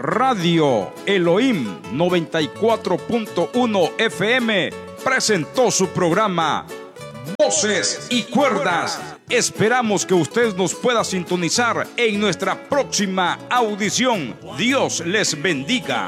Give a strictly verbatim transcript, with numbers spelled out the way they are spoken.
Radio Elohim noventa y cuatro punto uno F M presentó su programa Voces y Cuerdas. Esperamos que usted nos pueda sintonizar en nuestra próxima audición. Dios les bendiga.